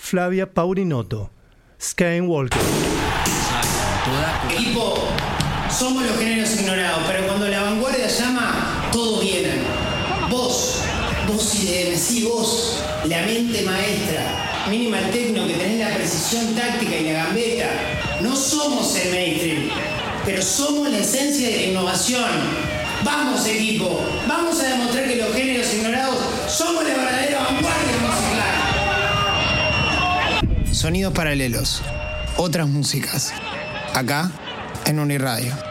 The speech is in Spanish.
Flavia Paurinotto, Skywalker. Equipo, somos los géneros ignorados, pero cuando la vanguardia llama, todos vienen. Vos IDM, sí, vos, la mente maestra, Minimal Techno, que tenés la precisión táctica y la gambeta. No somos el mainstream, pero somos la esencia de la innovación. Vamos, equipo, vamos a demostrar que los géneros ignorados somos la verdadera vanguardia musical. Sonidos paralelos, otras músicas, acá en Uniradio.